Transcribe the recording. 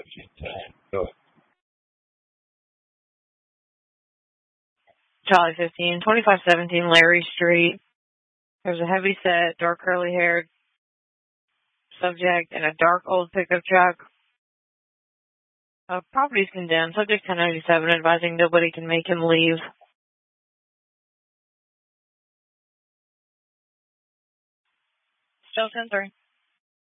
Charlie 15, 2517 Larry Street. There's a heavy set, dark curly haired subject in a dark old pickup truck. Property's condemned. Subject 1097, advising nobody can make him leave. Still 10-3.